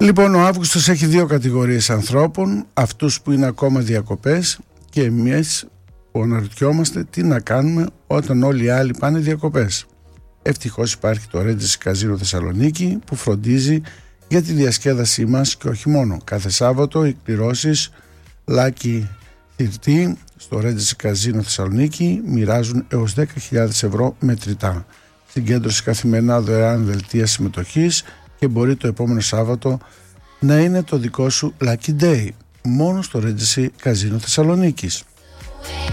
Λοιπόν, ο Αύγουστος έχει δύο κατηγορίες ανθρώπων, αυτούς που είναι ακόμα διακοπές και εμείς που αναρωτιόμαστε τι να κάνουμε όταν όλοι οι άλλοι πάνε διακοπές. Ευτυχώς υπάρχει το Regency Casino Θεσσαλονίκη που φροντίζει για τη διασκέδασή μας και όχι μόνο. Κάθε Σάββατο οι εκπληρώσεις Lucky 30 στο Regency Casino Θεσσαλονίκη μοιράζουν έως 10.000 ευρώ μετρητά. Συγκέντρωση καθημερινά δωρεάν δελτία συμμετοχής και μπορεί το επόμενο Σάββατο να είναι το δικό σου Lucky Day μόνο στο Regency Casino Θεσσαλονίκης.